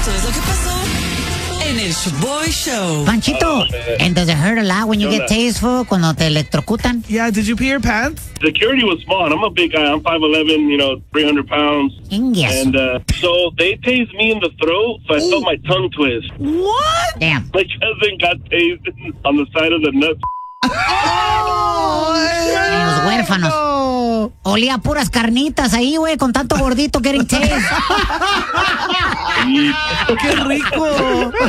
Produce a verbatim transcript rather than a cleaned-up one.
Eso es lo que pasó en el Boy Show. Panchito, and does it hurt a lot when you get tasteful, cuando te electrocutan? Yeah, did you pee your pants? Security was small, and I'm a big guy. I'm five eleven, you know, three hundred pounds. Yes. And uh, so they tased me in the throat, so I Ooh. felt my tongue twist. What? Damn. My cousin got tased on the side of the nuts. Oh, En los huérfanos. no. Olía puras carnitas ahí, güey, con tanto gordito getting tased. ¡Qué rico!